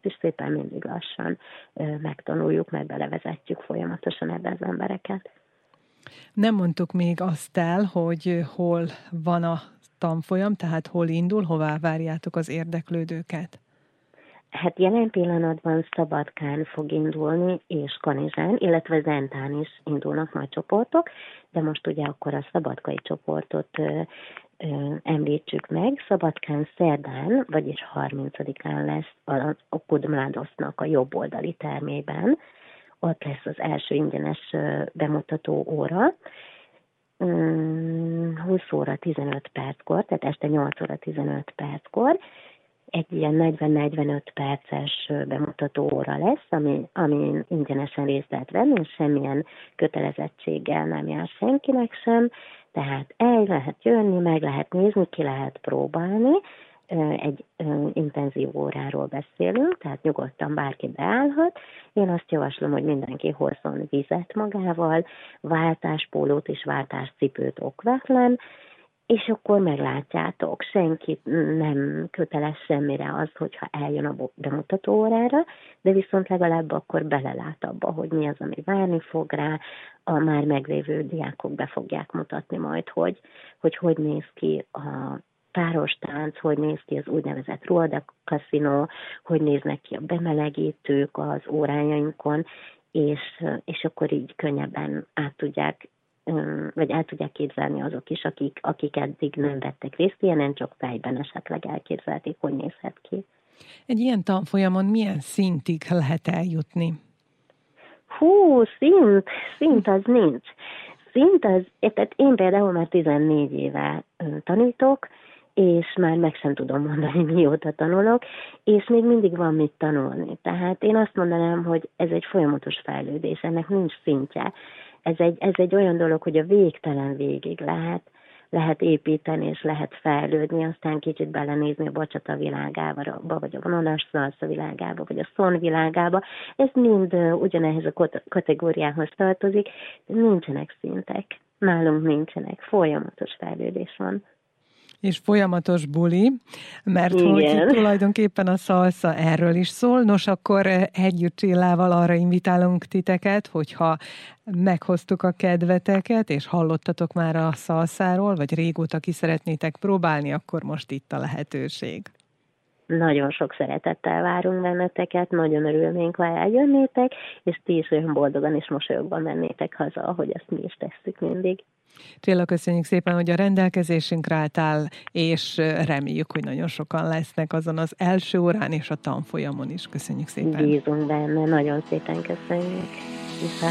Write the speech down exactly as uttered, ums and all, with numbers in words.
is szépen mindig lassan megtanuljuk, meg belevezetjük folyamatosan ebbe az embereket. Nem mondtuk még azt el, hogy hol van a tanfolyam, tehát hol indul, hová várjátok az érdeklődőket? Hát jelen pillanatban Szabadkán fog indulni, és Kanizsán, illetve Zentán is indulnak majd csoportok, de most ugye akkor a szabadkai csoportot ö, ö, említsük meg. Szabadkán szerdán, vagyis harmincadikán lesz az Okud Mladosznak a jobboldali termében. Ott lesz az első ingyenes bemutató óra. húsz óra tizenöt perckor, tehát este nyolc óra tizenöt perckor. Egy ilyen negyven-negyvenöt perces bemutató óra lesz, ami, amin ingyenesen részt lehet venni, és semmilyen kötelezettséggel nem jár senkinek sem, tehát el lehet jönni, meg lehet nézni, ki lehet próbálni. Egy intenzív óráról beszélünk, tehát nyugodtan bárki beállhat. Én azt javaslom, hogy mindenki hozzon vizet magával, váltáspólót és váltáscipőt okvetlen, és akkor meglátjátok, senki nem köteles semmire az, hogyha eljön a bemutató órára, de viszont legalább akkor belelát abba, hogy mi az, ami várni fog rá, a már meglévő diákok be fogják mutatni majd, hogy hogy, hogy néz ki a páros tánc, hogy néz ki az úgynevezett Ruada kaszinó, hogy néznek ki a bemelegítők az órájainkon, és, és akkor így könnyebben át tudják vagy el tudják képzelni azok is, akik, akik eddig nem vettek részt ilyenen, csak fejben esetleg elképzelték, hogy nézhet ki. Egy ilyen tanfolyamon milyen szintig lehet eljutni? Hú, szint, szint az nincs. Szint az, tehát én például már tizennégy éve tanítok, és már meg sem tudom mondani, mióta tanulok, és még mindig van mit tanulni. Tehát én azt mondanám, hogy ez egy folyamatos fejlődés, ennek nincs szintje. Ez egy, ez egy olyan dolog, hogy a végtelen végig lehet, lehet építeni, és lehet fejlődni, aztán kicsit belenézni a bacsata világába, vagy a vonalas szalsza világába, vagy a szon világába. Ez mind ugyanehhez a kategóriához tartozik, de nincsenek szintek. Nálunk nincsenek, folyamatos fejlődés van. És folyamatos buli, mert igen, hogy tulajdonképpen a szalsza erről is szól. Nos, akkor együtt Csillával arra invitálunk titeket, hogyha meghoztuk a kedveteket, és hallottatok már a szalszáról, vagy régóta ki szeretnétek próbálni, akkor most itt a lehetőség. Nagyon sok szeretettel várunk benneteket, nagyon örülnénk, ha eljönnétek, és ti is olyan boldogan és mosolyogva mennétek haza, ahogy ezt mi is tesszük mindig. Csilla, köszönjük szépen, hogy a rendelkezésünkre álltál, és reméljük, hogy nagyon sokan lesznek azon az első órán és a tanfolyamon is. Köszönjük szépen. Bízunk benne, nagyon szépen köszönjük. Viszont